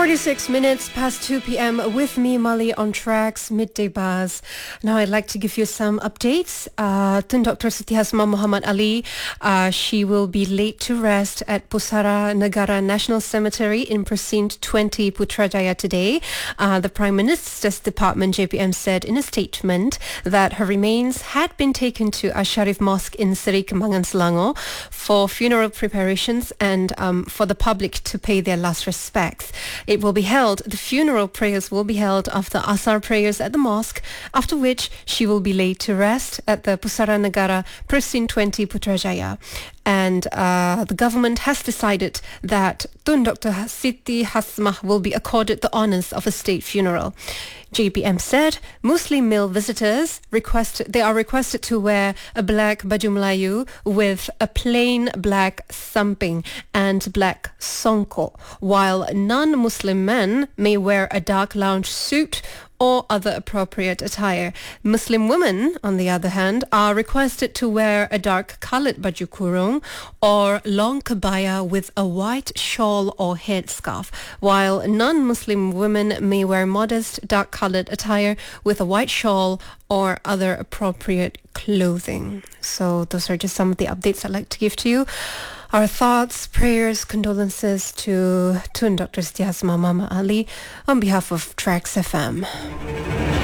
46 minutes past 2 p.m. with me, Molly, on Tracks Midday Buzz. Now I'd like to give you some updates. Tun Dr. Siti Hasmah Muhammad Ali, she will be laid to rest at Pusara Negara National Cemetery in Precinct 20 Putrajaya today. The Prime Minister's Department, JPM, said in a statement that her remains had been taken to Asharif Mosque in Seri Kembangan, Selangor for funeral preparations and for the public to pay their last respects. The funeral prayers will be held after Asar prayers at the mosque, after which she will be laid to rest at the Pusara Negara Precinct 20 Putrajaya. And the government has decided that Tun Dr. Siti Hasmah will be accorded the honours of a state funeral. JPM said Muslim male visitors are requested to wear a black baju Melayu with a plain black samping and black songkok, while non-Muslim men may wear a dark lounge suit or other appropriate attire. Muslim women, on the other hand, are requested to wear a dark-coloured baju kurung or long kabaya with a white shawl or headscarf, while non-Muslim women may wear modest dark-coloured attire with a white shawl or other appropriate clothing. So those are just some of the updates I'd like to give to you. Our thoughts, prayers, condolences to Tun Dr. Siti Hasmah Muhammad Ali on behalf of Tracks FM.